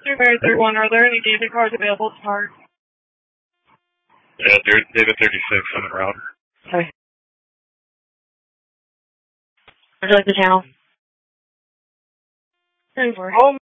31, are there any David cars available to park? Yeah, David 36 on the route. Okay. Would you like the channel? Home.